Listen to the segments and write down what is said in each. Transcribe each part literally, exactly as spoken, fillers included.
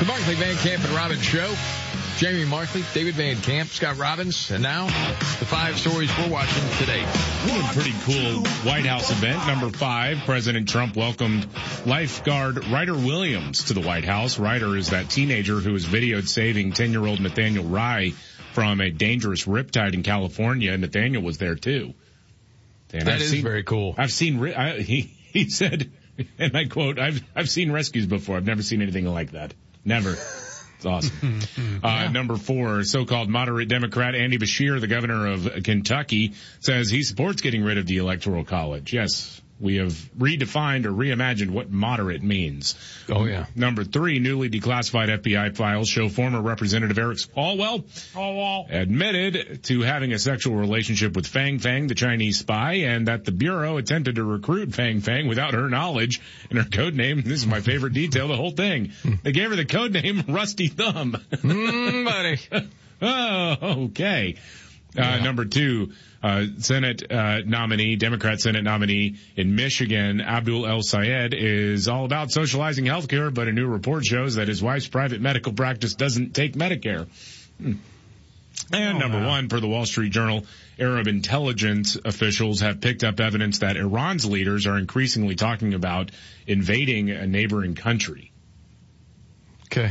Markley, Van Camp, and Robbins Show. Jamie Markley, David Van Camp, Scott Robbins, and now the five stories we're watching today. A pretty cool White House event. Number five, President Trump welcomed lifeguard Ryder Williams to the White House. Ryder is that teenager who was videoed saving ten-year-old Nathaniel Rye from a dangerous riptide in California. Nathaniel was there too. And that I've is seen, very cool. I've seen, I, he, he said, and I quote, I've, I've seen rescues before. I've never seen anything like that. Never. It's awesome. Uh, yeah. Number four, so-called moderate Democrat Andy Beshear, the governor of Kentucky, says he supports getting rid of the Electoral College. Yes, we have redefined or reimagined what moderate means. Oh, yeah. Number three, newly declassified F B I files show former Representative Eric Swalwell oh, admitted to having a sexual relationship with Fang Fang, the Chinese spy, and that the Bureau attempted to recruit Fang Fang without her knowledge. And her code name, this is my favorite detail, the whole thing. They gave her the code name Rusty Thumb. mm, buddy. Oh, okay. Uh, yeah. Number two, uh, Senate, uh, nominee, Democrat Senate nominee in Michigan, Abdul El Sayed, is all about socializing healthcare, but a new report shows that his wife's private medical practice doesn't take Medicare. Hmm. And oh, number wow. one, per the Wall Street Journal, Arab intelligence officials have picked up evidence that Iran's leaders are increasingly talking about invading a neighboring country. Okay.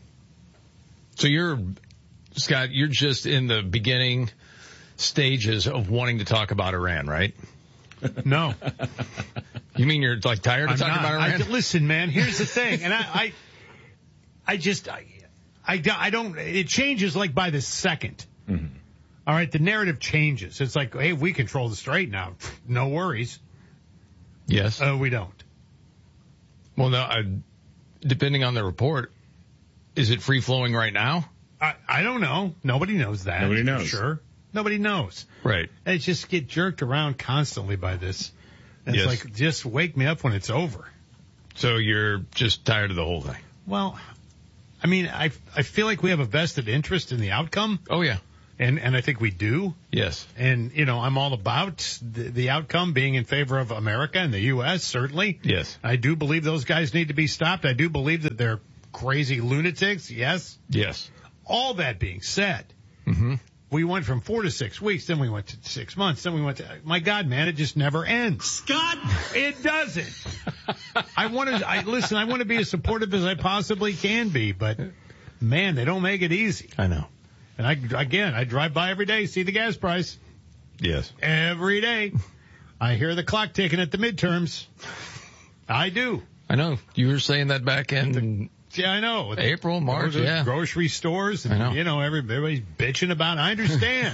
So you're, Scott, you're just in the beginning stages of wanting to talk about Iran, right? No. You mean you're like tired of I'm talking not. about Iran? I, listen, man, here's the thing. And I, I, I just, I, I, I don't, it changes like by the second. Mm-hmm. All right. The narrative changes. It's like, hey, we control the strait now. No worries. Yes. Uh, we don't. Well, no, I, depending on the report, is it free flowing right now? I, I don't know. Nobody knows that. Nobody knows. Sure. Nobody knows. Right. They just get jerked around constantly by this. And Yes. It's like, just wake me up when it's over. So you're just tired of the whole thing? Well, I mean, I, I feel like we have a vested interest in the outcome. Oh, yeah. And, and I think we do. Yes. And, you know, I'm all about the, the outcome being in favor of America and the U S, certainly. Yes. I do believe those guys need to be stopped. I do believe that they're crazy lunatics. Yes. Yes. All that being said, mm-hmm. we went from four to six weeks, then we went to six months, then we went to, my God, man, it just never ends. Scott! It doesn't. I want to, I listen, I want to be as supportive as I possibly can be, but man, they don't make it easy. I know. And I, again, I drive by every day, see the gas price. Yes. Every day. I hear the clock ticking at the midterms. I do. I know. You were saying that back in Yeah, I know. April, March, Go to yeah. Grocery stores, and, I know. you know, every, everybody's bitching about it. I understand.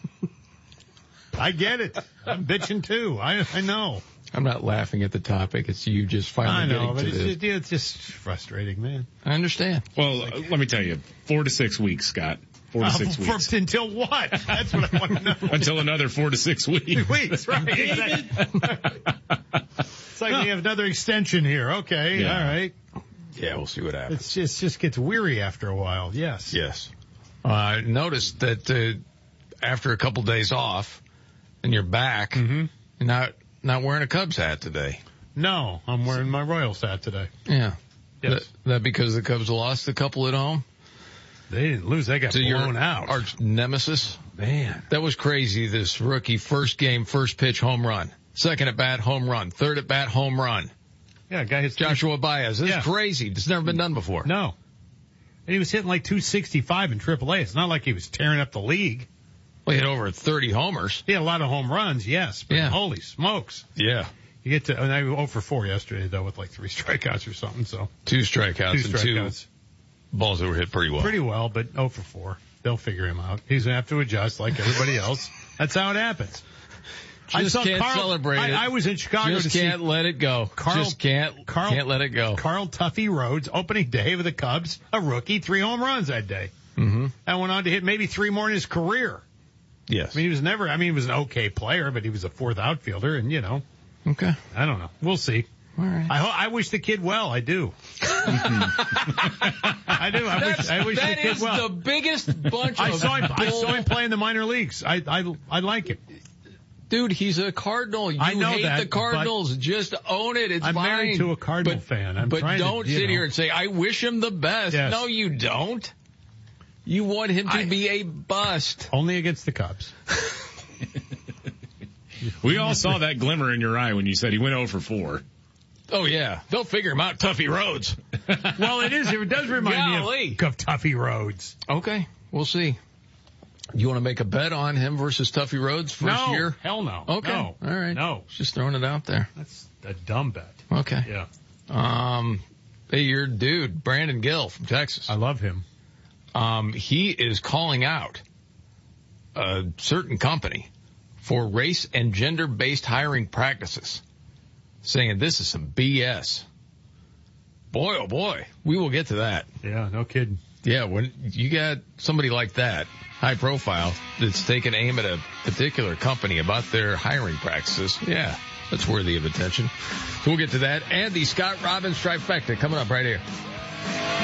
I get it. I'm bitching too. I, I know. I'm not laughing at the topic. It's you just finally I know, getting but to it's the... just, yeah, it's just frustrating, man. I understand. Well, uh, let me tell you, four to six weeks, Scott. Four to Uh, six for, weeks. Until what? That's what I want to know. Until another four to six weeks. Weeks, right. Exactly. It's like we have another extension here. Okay, Yeah. all right. Yeah, we'll see what happens. It's just, just gets weary after a while. Yes. Yes. Uh, I noticed that uh, after a couple days off and you're back, Mm-hmm. you're not, not wearing a Cubs hat today. No, I'm wearing my Royals hat today. Yeah. Yes. That, that because the Cubs lost a couple at home? They didn't lose. They got To your blown out. arch nemesis? Man. That was crazy, this rookie. First game, first pitch, home run. Second at bat, home run. Third at bat, home run. Yeah, guy hits Joshua Baez. This Yeah. is crazy. This has never been done before. No. And he was hitting like two sixty-five in triple A. It's not like he was tearing up the league. Well, he had over thirty homers. He had a lot of home runs, yes. But Yeah. holy smokes. Yeah. You get to, and I was oh for four yesterday, though, with like three strikeouts or something, so. Two strikeouts Two and strikeouts. two balls that were hit pretty well. Pretty well, but oh for four. They'll figure him out. He's going to have to adjust like everybody else. That's how it happens. Just can't Carl, celebrate I, it. I was in Chicago Just to can't see let it go. Carl- Just can't, Carl- can't let it go. Carl Tuffy Rhodes, opening day with the Cubs, a rookie, three home runs that day. Mm-hmm. And went on to hit maybe three more in his career. Yes. I mean, he was never, I mean, he was an okay player, but he was a fourth outfielder, and, you know, Okay. I don't know. We'll see. All right. I ho- I wish the kid well. I do. I do. I wish, I wish the That kid is well. the biggest bunch I of saw him. I bull- saw him play in the minor leagues. I I I like it. Dude, he's a Cardinal. You I know hate that, the Cardinals. Just own it. It's I'm fine. married to a Cardinal but, fan. I'm but trying don't to, you sit know. here and say, I wish him the best. Yes. No, you don't. You want him to I, be a bust. Only against the Cubs. We all saw that glimmer in your eye when you said he went oh for four. Oh, yeah. They'll figure him out, Tuffy Rhodes. Well, it is. It does remind Golly. me of, of Tuffy Rhodes. Okay, we'll see. You want to make a bet on him versus Tuffy Rhodes first no, year? Hell no. Okay. No. All right. No. Just throwing it out there. That's a dumb bet. Okay. Yeah. Um, hey, your dude, Brandon Gill from Texas. I love him. Um, he is calling out a certain company for race and gender-based hiring practices, saying this is some B S. Boy, oh boy, we will get to that. Yeah, no kidding. Yeah, when you got somebody like that, high profile, that's taking aim at a particular company about their hiring practices, yeah, that's worthy of attention. So we'll get to that and the Scott Robbins trifecta coming up right here.